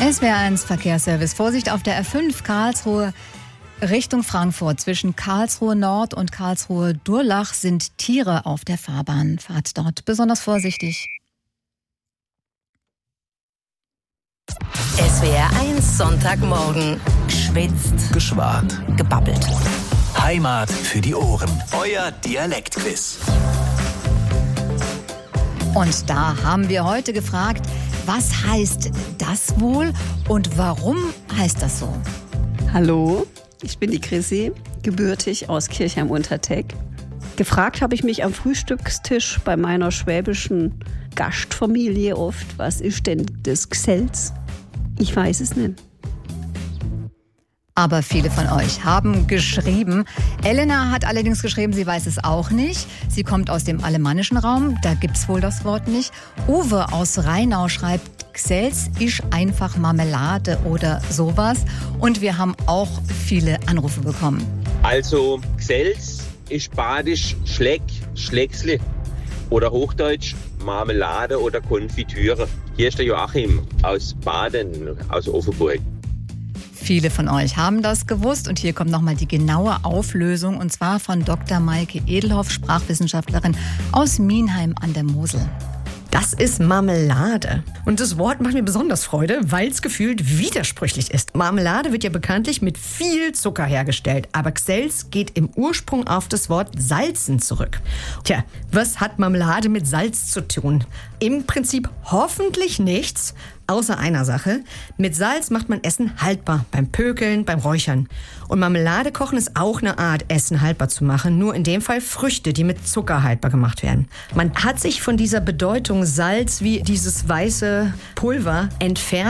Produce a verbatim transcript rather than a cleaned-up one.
S W R eins Verkehrsservice. Vorsicht auf der R fünf Karlsruhe Richtung Frankfurt. Zwischen Karlsruhe Nord und Karlsruhe Durlach sind Tiere auf der Fahrbahn. Fahrt dort besonders vorsichtig. S W R eins Sonntagmorgen. Geschwitzt. Geschwart. Gebabbelt. Heimat für die Ohren. Euer Dialektquiz. Und da haben wir heute gefragt, was heißt das wohl und warum heißt das so? Hallo, ich bin die Chrissy, gebürtig aus Kirchheim-Unterteck. Gefragt habe ich mich am Frühstückstisch bei meiner schwäbischen Gastfamilie oft, was ist denn das Gselz? Ich weiß es nicht. Aber viele von euch haben geschrieben. Elena hat allerdings geschrieben, sie weiß es auch nicht. Sie kommt aus dem alemannischen Raum, da gibt's wohl das Wort nicht. Uwe aus Rheinau schreibt, Gselz ist einfach Marmelade oder sowas. Und wir haben auch viele Anrufe bekommen. Also Gselz ist badisch Schleck, Schlecksle oder Hochdeutsch Marmelade oder Konfitüre. Hier ist der Joachim aus Baden, aus Offenburg. Viele von euch haben das gewusst und hier kommt nochmal die genaue Auflösung und zwar von Doktor Maike Edelhoff, Sprachwissenschaftlerin aus Mienheim an der Mosel. Das ist Marmelade. Und das Wort macht mir besonders Freude, weil es gefühlt widersprüchlich ist. Marmelade wird ja bekanntlich mit viel Zucker hergestellt, aber Gselz geht im Ursprung auf das Wort salzen zurück. Tja, was hat Marmelade mit Salz zu tun? Im Prinzip hoffentlich nichts, außer einer Sache. Mit Salz macht man Essen haltbar, beim Pökeln, beim Räuchern. Und Marmelade kochen ist auch eine Art, Essen haltbar zu machen, nur in dem Fall Früchte, die mit Zucker haltbar gemacht werden. Man hat sich von dieser Bedeutung Salz wie dieses weiße Pulver entfernt.